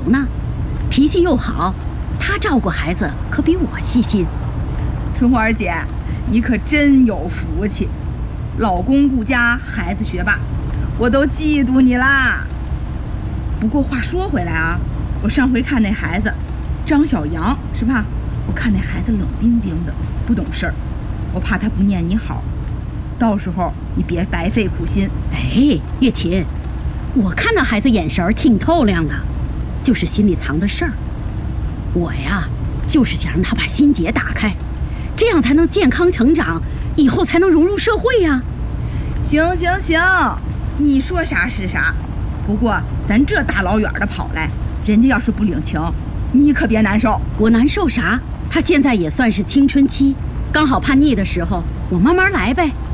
呢，脾气又好，他照顾孩子可比我细心。 春花姐，你可真有福气，老公顾家，孩子学霸，我都嫉妒你啦。不过话说回来啊，我上回看那孩子张小阳是吧？我看那孩子冷冰冰的，不懂事儿，我怕他不念你好，到时候你别白费苦心。 哎，月琴，我看那孩子眼神挺透亮的，就是心里藏着事儿。我呀，就是想让他把心结打开，这样才能健康成长，以后才能融入社会呀。 行行行，你说啥是啥。不过咱这大老远的跑来，人家要是不领情，你可别难受。 我难受啥？他现在也算是青春期，刚好叛逆的时候，我慢慢来呗。